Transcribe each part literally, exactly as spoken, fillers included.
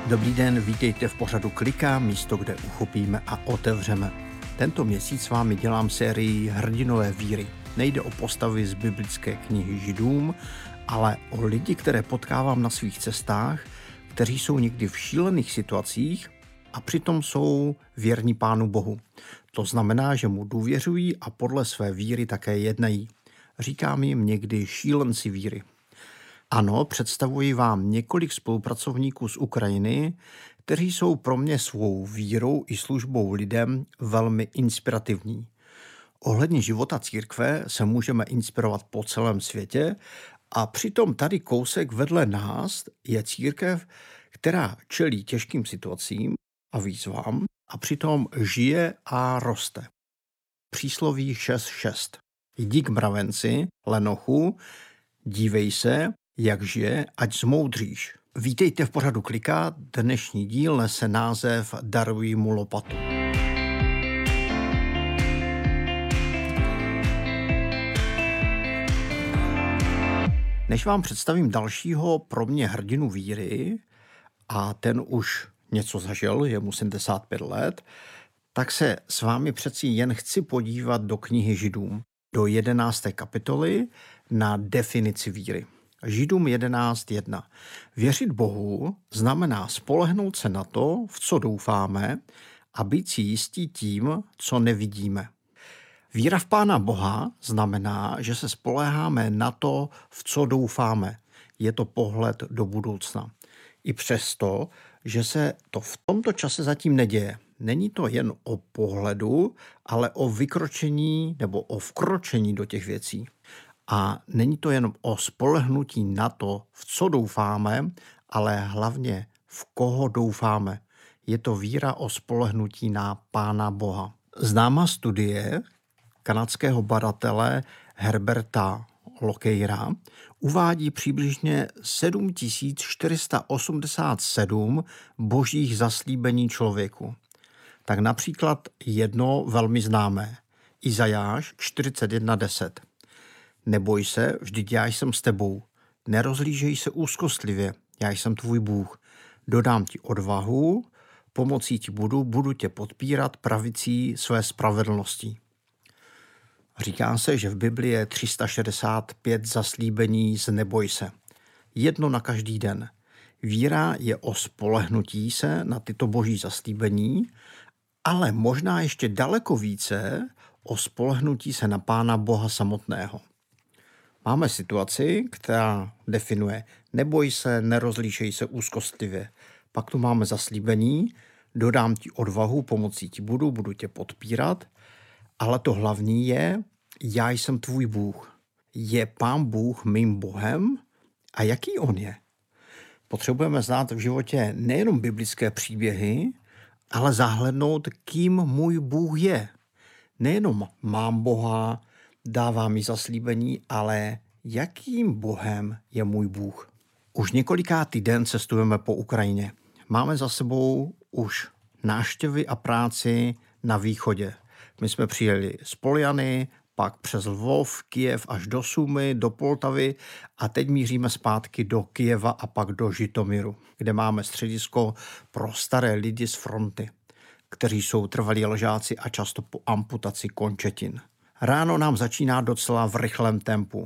Dobrý den, vítejte v pořadu Klika, místo, kde uchopíme a otevřeme. Tento měsíc s vámi dělám sérii Hrdinové víry. Nejde o postavy z biblické knihy Židům, ale o lidi, které potkávám na svých cestách, kteří jsou někdy v šílených situacích a přitom jsou věrní Pánu Bohu. To znamená, že mu důvěřují a podle své víry také jednají. Říkám jim někdy šílenci víry. Ano, představuji vám několik spolupracovníků z Ukrajiny, kteří jsou pro mě svou vírou i službou lidem velmi inspirativní. Ohledně života církve se můžeme inspirovat po celém světě a přitom tady kousek vedle nás je církev, která čelí těžkým situacím a výzvám a přitom žije a roste. Přísloví šest šest. Jdi k mravenci, lenochu, dívej se, jak žije, ať zmoudříš. Vítejte v pořadu Klika, dnešní díl nese název Daruj mu lopatu. Než vám představím dalšího pro mě hrdinu víry, a ten už něco zažil, je mu sedmdesát pět let, tak se s vámi přeci jen chci podívat do knihy Židům, do jedenácté kapitoly na definici víry. Židům jedenáct jedna. Věřit Bohu znamená spolehnout se na to, v co doufáme, a být si jistí tím, co nevidíme. Víra v Pána Boha znamená, že se spoléháme na to, v co doufáme. Je to pohled do budoucna. I přesto, že se to v tomto čase zatím neděje. Není to jen o pohledu, ale o vykročení nebo o vkročení do těch věcí. A není to jen o spolehnutí na to, v co doufáme, ale hlavně v koho doufáme. Je to víra o spolehnutí na Pána Boha. Známá studie kanadského badatele Herberta Lockeyera uvádí přibližně sedm tisíc čtyři sta osmdesát sedm božích zaslíbení člověku. Tak například jedno velmi známé. Izajáš čtyřicet jedna deset. Neboj se, vždyť já jsem s tebou. Nerozhlížej se úzkostlivě, já jsem tvůj Bůh. Dodám ti odvahu, pomocí ti budu, budu tě podpírat pravicí své spravedlnosti. Říká se, že v Biblii je tři sta šedesát pět zaslíbení z neboj se. Jedno na každý den. Víra je o spolehnutí se na tyto boží zaslíbení, ale možná ještě daleko více o spolehnutí se na Pána Boha samotného. Máme situaci, která definuje neboj se, nerozlíšej se úzkostlivě. Pak tu máme zaslíbení, dodám ti odvahu, pomocí ti budu, budu tě podpírat, ale to hlavní je, já jsem tvůj Bůh. Je Pán Bůh mým Bohem? A jaký on je? Potřebujeme znát v životě nejenom biblické příběhy, ale zahlednout, kým můj Bůh je. Nejenom mám Boha, dává mi zaslíbení, ale jakým Bohem je můj Bůh? Už několikátý den cestujeme po Ukrajině. Máme za sebou už návštěvy a práci na východě. My jsme přijeli z Poljany, pak přes Lvov, Kyjev až do Sumy, do Poltavy a teď míříme zpátky do Kyjeva a pak do Žitomiru, kde máme středisko pro staré lidi z fronty, kteří jsou trvalí ležáci a často po amputaci končetin. Ráno nám začíná docela v rychlém tempu.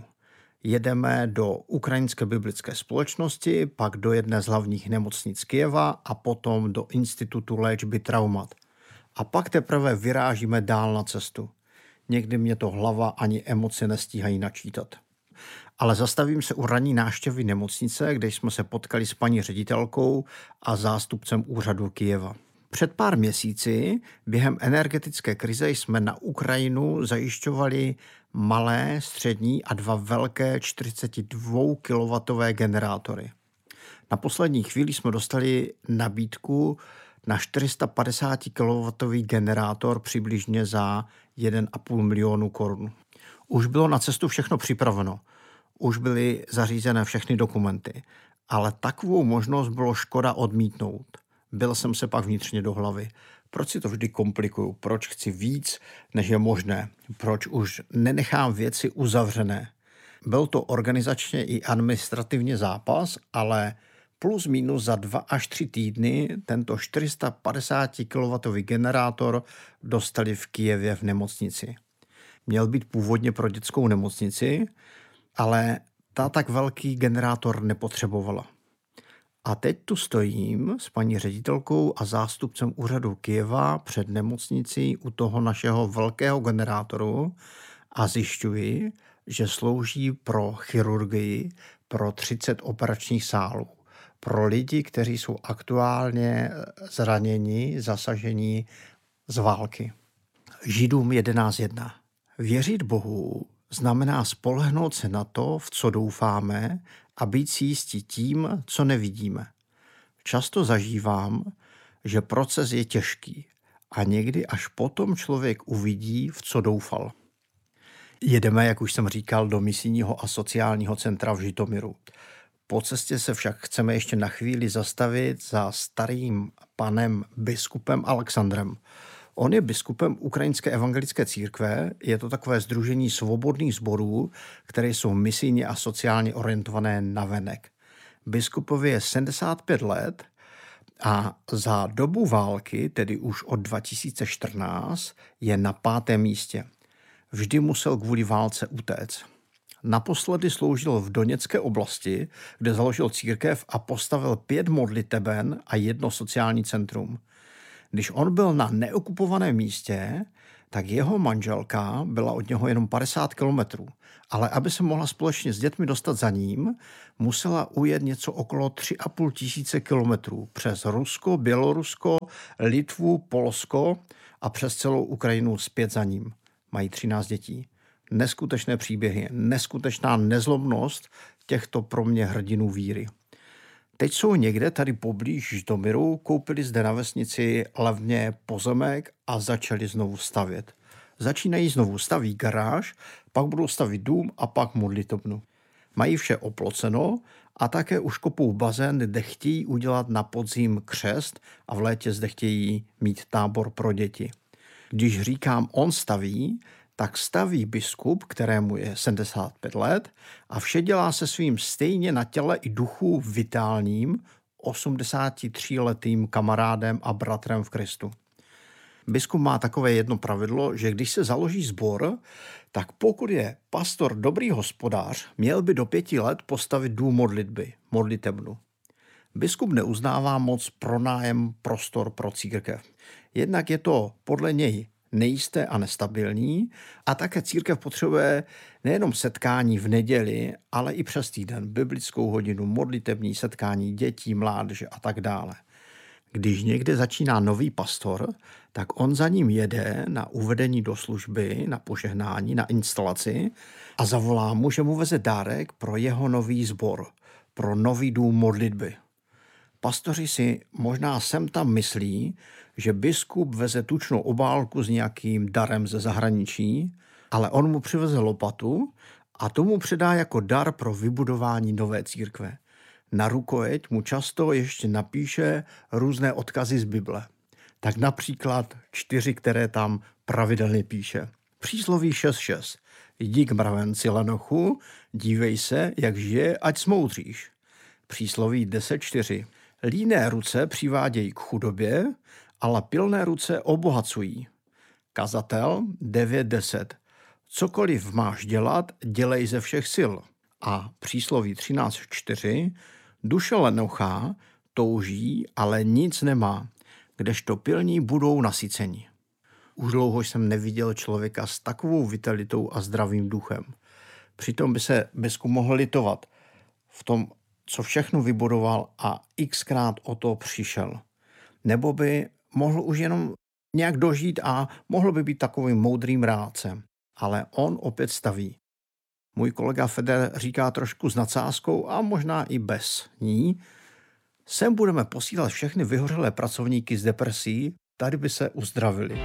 Jedeme do Ukrajinské biblické společnosti, pak do jedné z hlavních nemocnic Kyjeva a potom do Institutu léčby traumat. A pak teprve vyrážíme dál na cestu. Někdy mě to hlava ani emoce nestíhají načítat. Ale zastavím se u ranní návštěvy nemocnice, kde jsme se potkali s paní ředitelkou a zástupcem úřadu Kyjeva. Před pár měsíci během energetické krize jsme na Ukrajinu zajišťovali malé, střední a dva velké čtyřicetidvoukilowattové generátory. Na poslední chvíli jsme dostali nabídku na čtyři sta padesát kilowattový generátor přibližně za jeden a půl milionu korun. Už bylo na cestu všechno připraveno. Už byly zařízené všechny dokumenty. Ale takovou možnost bylo škoda odmítnout. Byl jsem se pak vnitřně do hlavy. Proč si to vždy komplikuju? Proč chci víc, než je možné? Proč už nenechám věci uzavřené? Byl to organizačně i administrativně zápas, ale Plus minus za dva až tři týdny tento čtyři sta padesát kilowattů generátor dostali v Kyjevě v nemocnici. Měl být původně pro dětskou nemocnici, ale ta tak velký generátor nepotřebovala. A teď tu stojím s paní ředitelkou a zástupcem úřadu Kyjeva před nemocnicí u toho našeho velkého generátoru a zjišťuji, že slouží pro chirurgii, pro třicet operačních sálů, pro lidi, kteří jsou aktuálně zraněni, zasaženi z války. Židům jedenáct jedna. Věřit Bohu znamená spolehnout se na to, v co doufáme, a být si jistí tím, co nevidíme. Často zažívám, že proces je těžký a někdy až potom člověk uvidí, v co doufal. Jedeme, jak už jsem říkal, do misijního a sociálního centra v Žitomiru. Po cestě se však chceme ještě na chvíli zastavit za starým panem biskupem Alexandrem. On je biskupem Ukrajinské evangelické církve, je to takové sdružení svobodných sborů, které jsou misijně a sociálně orientované navenek. Biskupovi je sedmdesát pět let a za dobu války, tedy už od dva tisíce čtrnáct, je na pátém místě. Vždy musel kvůli válce utéct. Naposledy sloužil v Doněcké oblasti, kde založil církev a postavil pět modliteben a jedno sociální centrum. Když on byl na neokupovaném místě, tak jeho manželka byla od něho jenom padesát kilometrů. Ale aby se mohla společně s dětmi dostat za ním, musela ujet něco okolo tři a půl tisíce kilometrů přes Rusko, Bělorusko, Litvu, Polsko a přes celou Ukrajinu zpět za ním. Mají třináct dětí. Neskutečné příběhy, neskutečná nezlobnost těchto pro mě hrdinů víry. Teď jsou někde tady poblíž Žitomiru, koupili zde na vesnici levně pozemek a začali znovu stavět. Začínají znovu, staví garáž, pak budou stavit dům a pak modlitebnu. Mají vše oploceno a také už kopou bazén, kde chtějí udělat na podzim křest a v létě zde chtějí mít tábor pro děti. Když říkám on staví, tak staví biskup, kterému je sedmdesát pět let a vše dělá se svým stejně na těle i duchu vitálním osmdesátitříletým kamarádem a bratrem v Kristu. Biskup má takové jedno pravidlo, že když se založí sbor, tak pokud je pastor dobrý hospodář, měl by do pěti let postavit dům modlitby, modlitebnu. Biskup neuznává moc pronájem prostor pro církev. Jednak je to podle něj nejisté a nestabilní a také církev potřebuje nejenom setkání v neděli, ale i přes týden, biblickou hodinu, modlitební setkání dětí, mládeže a tak dále. Když někde začíná nový pastor, tak on za ním jede na uvedení do služby, na požehnání, na instalaci a zavolá mu, že mu veze dárek pro jeho nový sbor, pro nový dům modlitby. Pastoři si možná sem tam myslí, že biskup veze tučnou obálku s nějakým darem ze zahraničí, ale on mu přiveze lopatu a tomu předá jako dar pro vybudování nové církve. Na rukojeť mu často ještě napíše různé odkazy z Bible. Tak například čtyři, které tam pravidelně píše. Přísloví šest šest. Jdi k mravenci lenochu, dívej se, jak žije, ať smoudříš. Přísloví deset čtyři. Líné ruce přivádějí k chudobě, ale pilné ruce obohacují. Kazatel devět deset. Cokoliv máš dělat, dělej ze všech sil. A přísloví třináct čtyři. Duše lenochá touží, ale nic nemá, kdežto pilní budou nasyceni. Už dlouho jsem neviděl člověka s takovou vitalitou a zdravým duchem. Přitom by se biskup mohl litovat v tom, co všechno vybudoval a xkrát o to přišel. Nebo by mohl už jenom nějak dožít a mohl by být takovým moudrým rádcem. Ale on opět staví. Můj kolega Feder říká trošku s nadsázkou a možná i bez ní. Sem budeme posílat všechny vyhořelé pracovníky z depresí, tady by se uzdravili.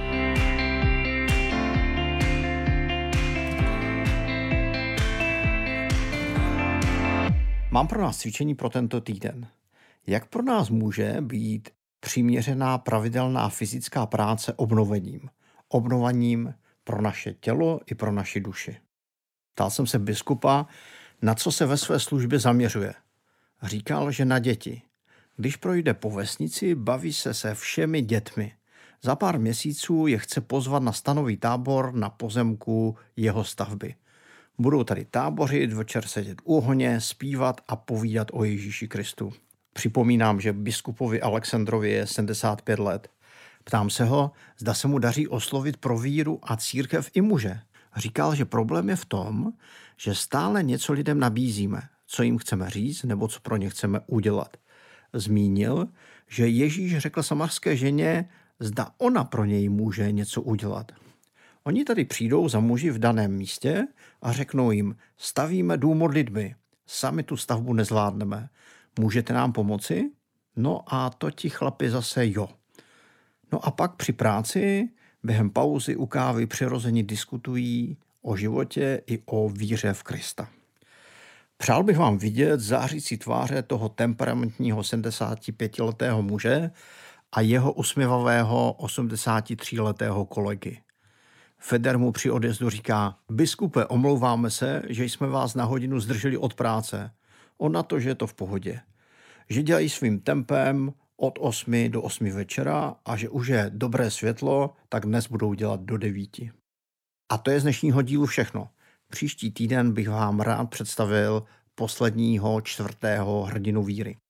Mám pro nás cvičení pro tento týden. Jak pro nás může být přiměřená pravidelná fyzická práce obnovením? Obnovením pro naše tělo i pro naši duši. Ptal jsem se biskupa, na co se ve své službě zaměřuje. Říkal, že na děti. Když projde po vesnici, baví se se všemi dětmi. Za pár měsíců je chce pozvat na stanový tábor na pozemku jeho stavby. Budou tady tábořit, večer sedět u ohně, zpívat a povídat o Ježíši Kristu. Připomínám, že biskupovi Alexandrovi je sedmdesát pět let. Ptám se ho, zda se mu daří oslovit pro víru a církev i muže. Říkal, že problém je v tom, že stále něco lidem nabízíme, co jim chceme říct nebo co pro ně chceme udělat. Zmínil, že Ježíš řekl samarské ženě, zda ona pro něj může něco udělat. Oni tady přijdou za muži v daném místě a řeknou jim, stavíme dům modlitby, sami tu stavbu nezvládneme. Můžete nám pomoci? No a to ti chlapi zase jo. No a pak při práci, během pauzy u kávy přirození diskutují o životě i o víře v Krista. Přál bych vám vidět zářící tváře toho temperamentního sedmdesátipětiletého muže a jeho usměvavého osmdesátitříletého kolegy. Feder mu při odjezdu říká, biskupe, omlouváme se, že jsme vás na hodinu zdrželi od práce. On na to, že je to v pohodě. Že dělají svým tempem od osmi do osmi večera a že už je dobré světlo, tak dnes budou dělat do devíti. A to je z dnešního dílu všechno. Příští týden bych vám rád představil posledního čtvrtého hrdinu víry.